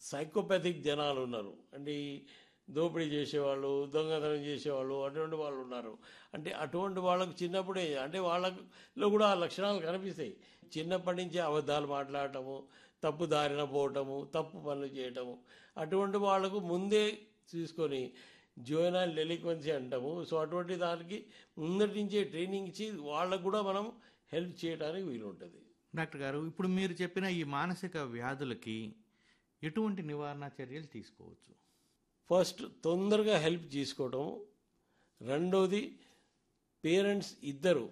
Psychopathic జనాలు ఉన్నారు. అంటే ఈ దోపిడీ చేసేవాళ్ళు, దొంగతనం చేసేవాళ్ళు, అటువంటి వాళ్ళు ఉన్నారు. అంటే అటువంటి వాళ్ళకు చిన్నప్పుడే అంటే వాళ్ళలో కూడా ఆ లక్షణాలు కనిపిస్తాయి. చిన్నప్పటి నుంచే అబద్ధాలు మాట్లాడటము, తప్పు దారిన పోవటము, తప్పు పనులు చేయటము, అటువంటి వాళ్ళకు ముందే తీసుకొని జువెనైల్ డెలిక్వెన్సీ అంటాము. సో అటువంటి దానికి ముందటి నుంచే ట్రైనింగ్ ఇచ్చి వాళ్ళకు కూడా మనం హెల్ప్ చేయడానికి వీలుంటుంది. డాక్టర్ గారు, ఇప్పుడు మీరు చెప్పిన ఈ మానసిక వ్యాధులకి ఎటువంటి నివారణ చర్యలు తీసుకోవచ్చు? ఫస్ట్ తొందరగా హెల్ప్ తీసుకోవటం. రెండోది పేరెంట్స్ ఇద్దరు,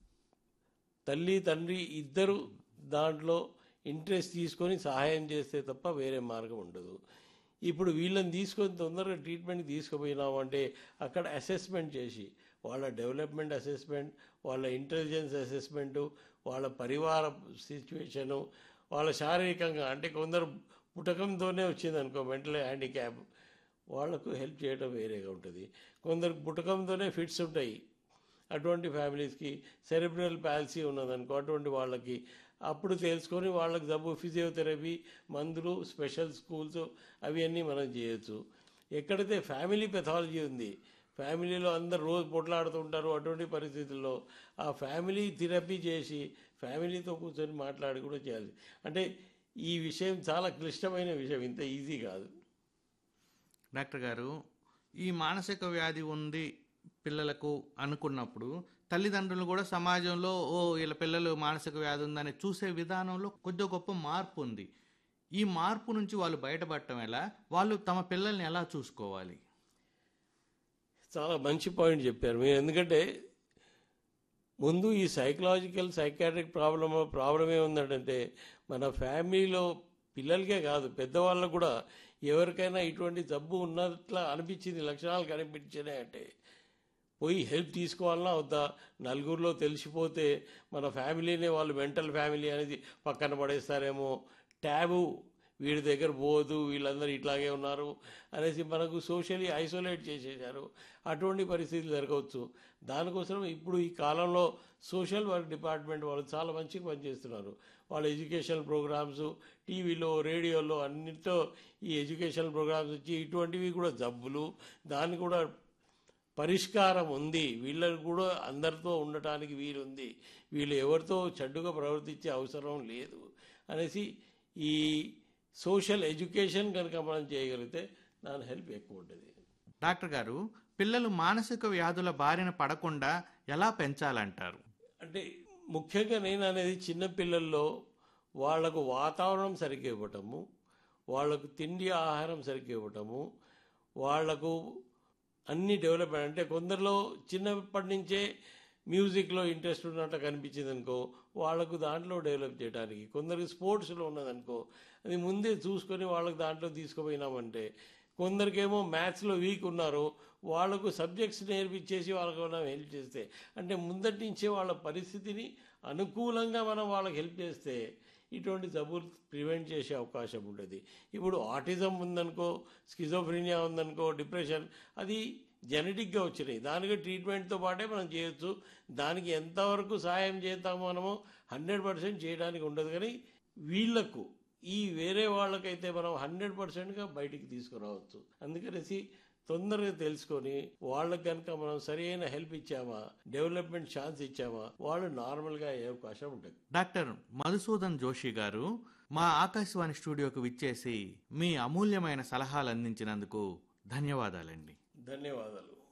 తల్లి తండ్రి ఇద్దరు దాంట్లో ఇంట్రెస్ట్ తీసుకొని సహాయం చేస్తే తప్ప వేరే మార్గం ఉండదు. ఇప్పుడు వీళ్ళని తీసుకొని తొందరగా ట్రీట్మెంట్కి తీసుకుపోయినామంటే అక్కడ అసెస్మెంట్ చేసి వాళ్ళ డెవలప్మెంట్ అసెస్మెంట్, వాళ్ళ ఇంటెలిజెన్స్ అసెస్మెంటు, వాళ్ళ పరివార సిచ్యువేషను, వాళ్ళ శారీరకంగా అంటే కొందరు పుటకంతోనే వచ్చిందనుకో మెంటల్ హ్యాండిక్యాప్, వాళ్లకు హెల్ప్ చేయడం వేరేగా ఉంటుంది. కొందరు పుటకంతోనే ఫిట్స్ ఉంటాయి, అటువంటి ఫ్యామిలీస్కి సెరెబ్రల్ పాలసీ ఉన్నదనుకో అటువంటి వాళ్ళకి అప్పుడు తెలుసుకొని వాళ్ళకి జబ్బు ఫిజియోథెరపీ, మందులు, స్పెషల్ స్కూల్స్ అవి అన్నీ మనం చేయొచ్చు. ఎక్కడైతే ఫ్యామిలీ పెథాలజీ ఉంది, ఫ్యామిలీలో అందరు రోజు పొట్లాడుతుంటారు, అటువంటి పరిస్థితుల్లో ఆ ఫ్యామిలీ థెరపీ చేసి ఫ్యామిలీతో కూర్చొని మాట్లాడి కూడా చేయాలి. అంటే ఈ విషయం చాలా క్లిష్టమైన విషయం, ఇంత ఈజీ కాదు. డాక్టర్ గారు, ఈ మానసిక వ్యాధి ఉంది పిల్లలకు అనుకున్నప్పుడు తల్లిదండ్రులు కూడా సమాజంలో వీళ్ళ పిల్లలు మానసిక వ్యాధి ఉందని చూసే విధానంలో కొద్ది గొప్ప మార్పు ఉంది. ఈ మార్పు నుంచి వాళ్ళు బయటపడటం ఎలా, వాళ్ళు తమ పిల్లల్ని ఎలా చూసుకోవాలి? చాలా మంచి పాయింట్ చెప్పారు మీరు. ఎందుకంటే ముందు ఈ సైకాట్రిక్ ప్రాబ్లం ఏముందంటే మన ఫ్యామిలీలో పిల్లలకే కాదు పెద్దవాళ్ళకు కూడా ఎవరికైనా ఇటువంటి జబ్బు ఉన్నట్లా అనిపించింది, లక్షణాలు కనిపించినాయి అంటే పోయి హెల్ప్ తీసుకోవాలన్నా వద్దా? నలుగురిలో తెలిసిపోతే మన ఫ్యామిలీనే వాళ్ళు మెంటల్ ఫ్యామిలీ అనేది పక్కన పడేస్తారేమో, ట్యాబు వీడి దగ్గర పోదు, వీళ్ళందరూ ఇట్లాగే ఉన్నారు అనేసి మనకు సోషలీ ఐసోలేట్ చేసేసారు. అటువంటి పరిస్థితులు జరగవచ్చు. దానికోసం ఇప్పుడు ఈ కాలంలో సోషల్ వర్క్ డిపార్ట్మెంట్ వాళ్ళు చాలా మంచిగా పనిచేస్తున్నారు. వాళ్ళ ఎడ్యుకేషనల్ ప్రోగ్రామ్స్ టీవీలో, రేడియోలో అన్నింటితో ఈ ఎడ్యుకేషనల్ ప్రోగ్రామ్స్ వచ్చి ఇటువంటివి కూడా జబ్బులు దానికి కూడా పరిష్కారం ఉంది, వీళ్ళకు కూడా అందరితో ఉండటానికి వీలుంది, వీళ్ళు ఎవరితో చెడ్డుగా ప్రవర్తించే అవసరం లేదు అనేసి ఈ సోషల్ ఎడ్యుకేషన్ కనుక మనం చేయగలిగితే దాని హెల్ప్ ఎక్కువ ఉంటుంది. డాక్టర్ గారు, పిల్లలు మానసిక వ్యాధుల బారిన పడకుండా ఎలా పెంచాలంటారు? అంటే ముఖ్యంగా నేను అనేది చిన్నపిల్లల్లో వాళ్లకు వాతావరణం సరిగ్గా ఇవ్వటము, వాళ్లకు తిండి ఆహారం సరిగ్గా ఇవ్వటము, వాళ్లకు అన్ని డెవలప్మెంట్ అంటే కొందరిలో చిన్నప్పటి నుంచే మ్యూజిక్లో ఇంట్రెస్ట్ ఉన్నట్టు కనిపించింది అనుకో వాళ్ళకు దాంట్లో డెవలప్ చేయడానికి, కొందరికి స్పోర్ట్స్లో ఉన్నదనుకో అది ముందే చూసుకొని వాళ్ళకి దాంట్లో తీసుకుపోయినామంటే, కొందరికేమో మ్యాథ్స్లో వీక్ ఉన్నారు వాళ్ళకు సబ్జెక్ట్స్ నేర్పించేసి వాళ్ళకు మనం హెల్ప్ చేస్తే అంటే ముందటి నుంచే వాళ్ళ పరిస్థితిని అనుకూలంగా మనం వాళ్ళకి హెల్ప్ చేస్తే ఇటువంటి జబ్బులు ప్రివెంట్ చేసే అవకాశం ఉంటుంది. ఇప్పుడు ఆటిజం ఉందనుకో, స్కిజోఫ్రీనియా ఉందనుకో, డిప్రెషన్ అది జెనెటిక్గా వచ్చినాయి, దానికి ట్రీట్మెంట్తో పాటే మనం చేయొచ్చు. దానికి ఎంతవరకు సహాయం చేస్తామో మనము 100% చేయడానికి ఉండదు. కానీ వీళ్లకు ఈ వేరే వాళ్ళకైతే మనం 100%గా బయటికి తీసుకురావచ్చు. అందుకనేసి తొందరగా తెలుసుకొని వాళ్ళకి కనుక మనం సరైన హెల్ప్ ఇచ్చామా, డెవలప్మెంట్ ఛాన్స్ ఇచ్చామా, వాళ్ళు నార్మల్గా అయ్యే అవకాశం ఉంటుంది. డాక్టర్ మధుసూదన్ జోషి గారు, మా ఆకాశవాణి స్టూడియోకి విచ్చేసి మీ అమూల్యమైన సలహాలు అందించినందుకు ధన్యవాదాలండి. ధన్యవాదాలు.